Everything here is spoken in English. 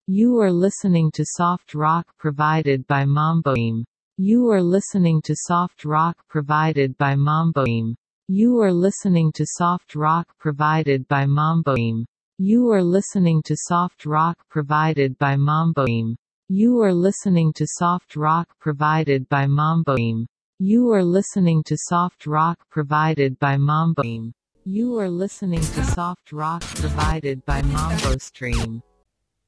You are listening to soft rock provided by Mamboim. You are listening to soft rock provided by Mamboim. You are listening to soft rock provided by Mamboim. You are listening to soft rock provided by Mamboim. You are listening to soft rock provided by Mamboim. You are listening to soft rock provided by Mamboim. You are listening to soft rock provided by MamboStream.